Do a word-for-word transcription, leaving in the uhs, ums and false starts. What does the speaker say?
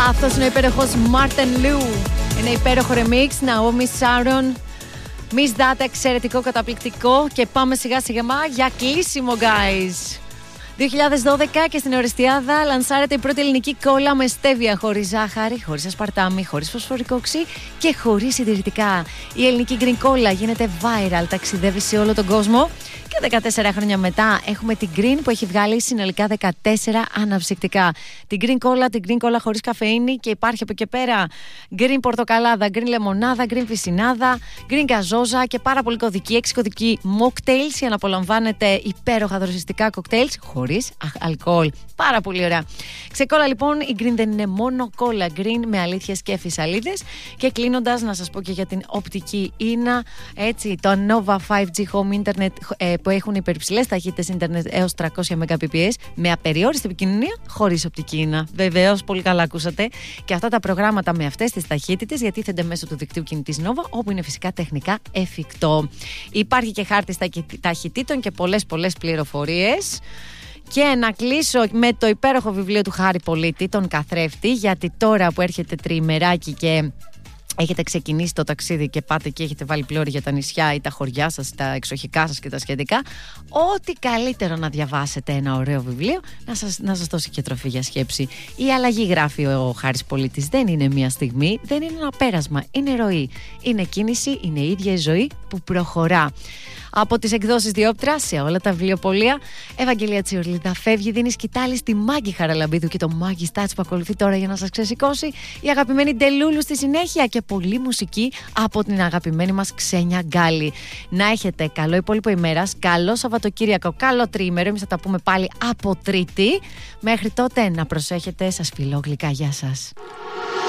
Αυτός είναι ο υπέροχος Martin Lou. Είναι υπέροχο remix, Naomi Sharon. Miss That, εξαιρετικό, καταπληκτικό. Και πάμε σιγά σιγά για κλείσιμο, guys. δύο χιλιάδες δώδεκα και στην Οριστιάδα λανσάρεται η πρώτη ελληνική κόλλα με στέβια, χωρίς ζάχαρη, χωρίς ασπαρτάμι, χωρίς φωσφορικό οξύ και χωρίς συντηρητικά. Η ελληνική green cola γίνεται viral, ταξιδεύει σε όλο τον κόσμο. Και δεκατέσσερα χρόνια μετά έχουμε την Green που έχει βγάλει συνολικά δεκατέσσερα αναψυκτικά. Την Green Cola, την Green Cola χωρίς καφεΐνη και υπάρχει από εκεί πέρα Green Πορτοκαλάδα, Green Λεμονάδα, Green Φυσινάδα, Green Καζόζα και πάρα πολύ κωδική, έξι κωδική mocktails για να απολαμβάνετε υπέροχα δροσιστικά κοκτέιλς χωρίς αλκοόλ. Πάρα πολύ ωραία. Ξεκόλλα λοιπόν, η Green δεν είναι μόνο κόλλα, Green με αλήθειες και φυσαλίδες. Και κλείνοντας να σας πω και για την οπτική ίνα, έτσι, το Nova φάιβ τζι Home Internet ε, που έχουν υπερυψηλές ταχύτητες ίντερνετ έως τριακόσια μεγαμπιτ με απεριόριστη επικοινωνία χωρίς οπτική ίνα. Βεβαίως, πολύ καλά ακούσατε. Και αυτά τα προγράμματα με αυτές τις ταχύτητες διατίθενται μέσω του δικτύου κινητής Nova, όπου είναι φυσικά τεχνικά εφικτό. Υπάρχει και χάρτης ταχυτήτων και πολλές πολλές πληροφορίες. Και να κλείσω με το υπέροχο βιβλίο του Χάρη Πολίτη, τον Καθρέφτη, γιατί τώρα που έρχεται τριημεράκι και έχετε ξεκινήσει το ταξίδι και πάτε και έχετε βάλει πλώρη για τα νησιά ή τα χωριά σας, τα εξοχικά σας και τα σχετικά, ό,τι καλύτερο να διαβάσετε ένα ωραίο βιβλίο να σας, να σας δώσει και τροφή για σκέψη. Η αλλαγή, γράφει ο Χάρης Πολίτης, δεν είναι μια στιγμή, δεν είναι ένα πέρασμα, είναι ροή. Είναι κίνηση, είναι η ίδια η ζωή που προχωρά. Από τις εκδόσεις Διόπτρα σε όλα τα βιβλιοπωλεία, Ευαγγελία Τσιορλίδα φεύγει, δίνει σκητάλη στη Μάγκη Χαραλαμπίδου και το Μάγκη Στάτς που ακολουθεί τώρα για να σας ξεσηκώσει. Η αγαπημένη Ντελούλου στη συνέχεια και πολλή μουσική από την αγαπημένη μας Ξένια Γκάλη. Να έχετε καλό υπόλοιπο ημέρας, καλό Σαββατοκύριακο, καλό τριήμερο. Εμείς θα τα πούμε πάλι από Τρίτη. Μέχρι τότε να προσέχετε, σας φιλώ γλυκά, γεια σας.